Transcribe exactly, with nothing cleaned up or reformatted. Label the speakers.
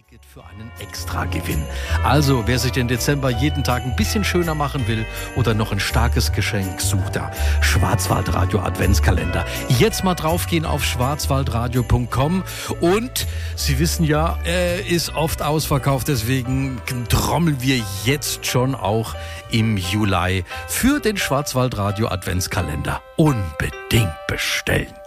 Speaker 1: Ticket für einen Extragewinn. Also, wer sich den Dezember jeden Tag ein bisschen schöner machen will oder noch ein starkes Geschenk sucht, da Schwarzwaldradio Adventskalender. Jetzt mal draufgehen auf schwarzwaldradio punkt com und Sie wissen ja, er ist oft ausverkauft, deswegen trommeln wir jetzt schon auch im Juli für den Schwarzwaldradio Adventskalender. Unbedingt bestellen.